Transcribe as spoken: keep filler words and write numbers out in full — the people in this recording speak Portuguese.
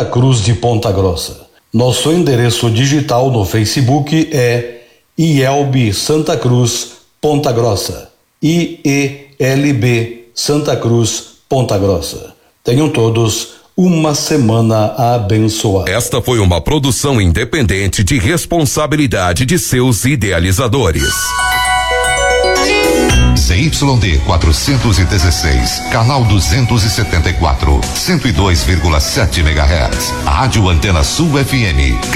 Santa Cruz de Ponta Grossa. Nosso endereço digital no Facebook é I E L B Santa Cruz Ponta Grossa. I E L B Santa Cruz Ponta Grossa. Tenham todos uma semana abençoada. Esta foi uma produção independente de responsabilidade de seus idealizadores. Z Y D quatrocentos e dezesseis, canal duzentos e setenta e quatro, cento e dois vírgula sete megahertz. Rádio Antena Sul F M.